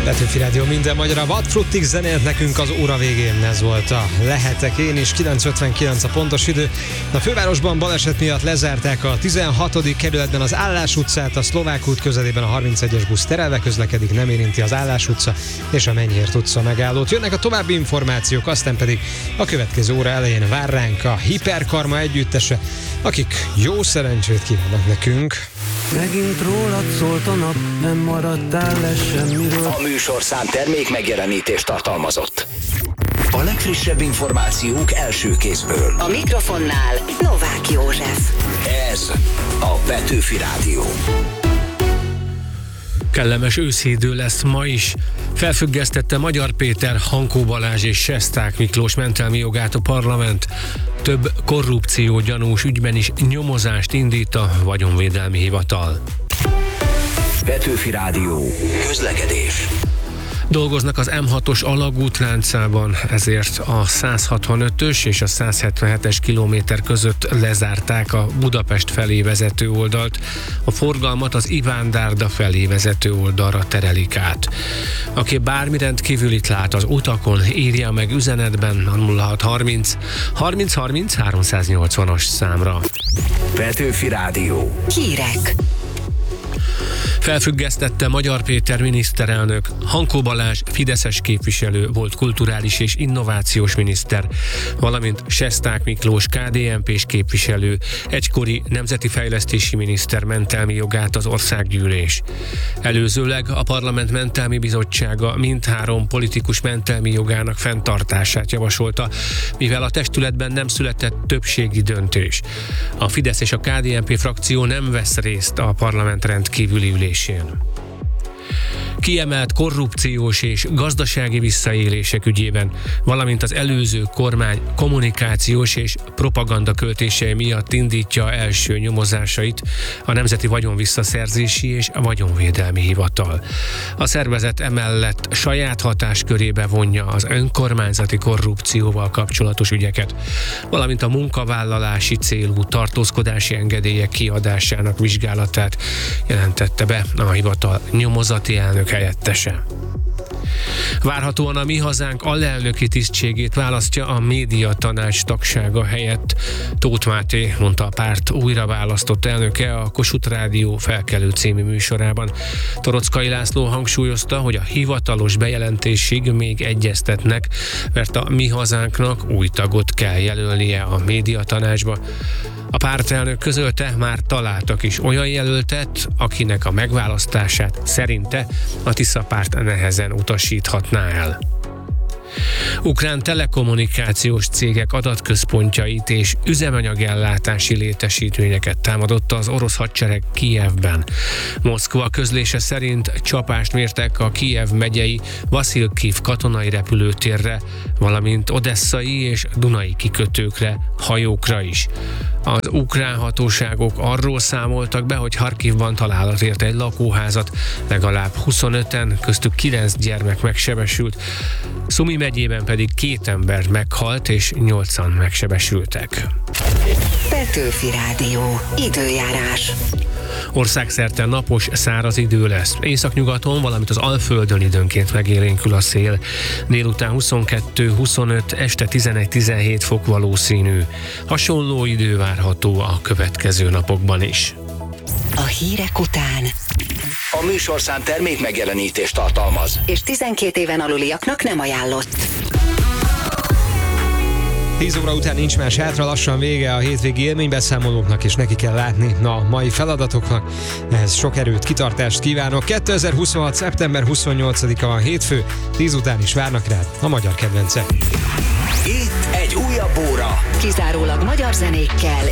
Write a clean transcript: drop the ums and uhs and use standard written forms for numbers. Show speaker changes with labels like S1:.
S1: Petőfi Rádió minden magyarra. Vadfruttig zenélt nekünk az óra végén, ez volt a Lehetek én is, 9:59 a pontos idő. A fővárosban baleset miatt lezárták a 16. kerületben az Állás utcát, a Szlovák út közelében a 31-es busz terelve közlekedik, nem érinti az Állás utca és a Menyhért utca megállót. Jönnek a további információk, aztán pedig a következő óra elején vár ránk a Hiperkarma együttese, akik jó szerencsét kívánnak nekünk.
S2: Megint rólad szólt a nap, nem maradtál le semmiről.
S3: A műsorszám termék megjelenítést tartalmazott. A legfrissebb információk első kézből.
S4: A mikrofonnál Novák József.
S3: Ez a Petőfi Rádió.
S5: Kellemes őszidő lesz ma is. Felfüggesztette Magyar Péter, Hankó Balázs és Sesták Miklós mentelmi jogát a parlament. Több korrupció gyanús ügyben is nyomozást indít a Vagyonvédelmi Hivatal.
S3: Petőfi Rádió. Közlekedés.
S5: Dolgoznak az M6-os alagútláncában, ezért a 165-ös és a 177-es kilométer között lezárták a Budapest felé vezető oldalt. A forgalmat az Iván Dárda felé vezető oldalra terelik át. Aki bármi rendkívülit lát az utakon, írja meg üzenetben a 0630 30 30 380-as számra.
S3: Petőfi Rádió.
S4: Hírek.
S5: Felfüggesztette Magyar Péter miniszterelnök, Hankó Balázs fideszes képviselő volt kulturális és innovációs miniszter, valamint Sesták Miklós KDNP-s képviselő, egykori nemzeti fejlesztési miniszter mentelmi jogát az országgyűlés. Előzőleg a Parlament Mentelmi Bizottsága mindhárom politikus mentelmi jogának fenntartását javasolta, mivel a testületben nem született többségi döntés. A Fidesz és a KDNP frakció nem vesz részt a parlament rendkívüli ülésén. Kiemelt korrupciós és gazdasági visszaélések ügyében, valamint az előző kormány kommunikációs és propaganda költései miatt indítja első nyomozásait a Nemzeti Vagyonvisszaszerzési és Vagyonvédelmi Hivatal. A szervezet emellett saját hatáskörébe vonja az önkormányzati korrupcióval kapcsolatos ügyeket, valamint a munkavállalási célú tartózkodási engedélyek kiadásának vizsgálatát jelentette be a hivatal nyomozati elnök helyettese. Várhatóan a Mi Hazánk alelnöki tisztségét választja a médiatanács tagsága helyett Tóth Máté, mondta a párt újra választott elnöke a Kossuth Rádió Felkelő című műsorában. Torockai László hangsúlyozta, hogy a hivatalos bejelentésig még egyeztetnek, mert a Mi Hazánknak új tagot kell jelölnie a médiatanácsba. A pártelnök közölte, már találtak is olyan jelöltet, akinek a megválasztását szerinte a Tisza párt nehezen utasíthatná el. Ukrán telekommunikációs cégek adatközpontjait és üzemanyagellátási létesítményeket támadott az orosz hadsereg Kijevben. Moszkva közlése szerint csapást mértek a Kijev megyei Vaszilkiv katonai repülőtérre, valamint odesszai és dunai kikötőkre, hajókra is. Az ukrán hatóságok arról számoltak be, hogy Harkivban találat ért egy lakóházat, legalább 25-en, köztük 9 gyermek megsebesült. Szumi megyében pedig 2 ember meghalt és 8-an megsebesültek.
S4: Petőfi Rádió. Időjárás.
S5: Országszerte napos, száraz idő lesz. Északnyugaton, valamint az Alföldön időnként megélénkül a szél. Délután 22-25, este 11-17 fok valószínű. Hasonló idő várható a következő napokban is.
S4: A hírek után.
S3: A műsorszám termék megjelenítést tartalmaz.
S4: És 12 éven aluliaknak nem ajánlott.
S1: 10 óra után nincs más hátra, lassan vége a hétvégi élménybeszámolóknak, és neki kell látni a mai feladatoknak. Ehhez sok erőt, kitartást kívánok. 2026. szeptember 28-a van hétfő, 10 után is várnak rád a magyar kedvencek.
S3: Itt egy újabb óra.
S4: Kizárólag magyar zenékkel